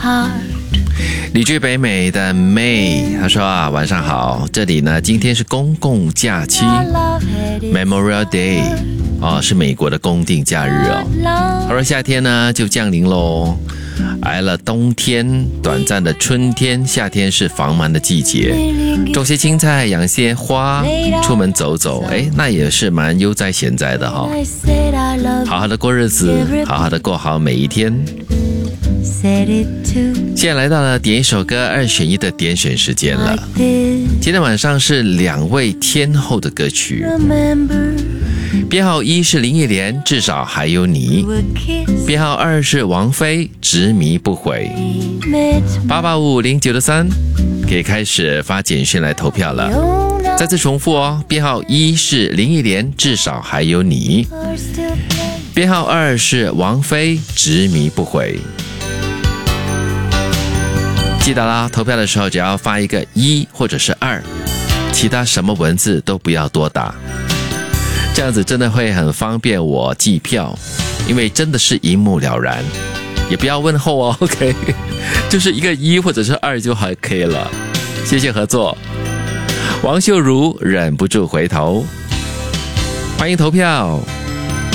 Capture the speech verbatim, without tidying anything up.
理居北美的 May 他说啊，晚上好，这里呢今天是公共假期 Memorial Day 哦，是美国的公定假日哦。而夏天呢就降临咯，挨了冬天，短暂的春天，夏天是繁忙的季节，种些青菜，养些花，出门走走，哎，那也是蛮悠哉闲哉的哈、哦。好好的过日子，好好的过好每一天。现在来到了点一首歌二选一的点选时间了。今天晚上是两位天后的歌曲，编号一是林忆莲，至少还有你；编号二是王菲，执迷不悔。八八五零九六三可以开始发简讯来投票了。再次重复哦，编号一是林忆莲，至少还有你；编号二是王菲，执迷不悔。记得啦，投票的时候只要发一个一或者是二，其他什么文字都不要多打，这样子真的会很方便我计票，因为真的是一目了然。也不要问候哦 ，OK， 就是一个一或者是二就还可以了。谢谢合作。王秀茹忍不住回头，欢迎投票。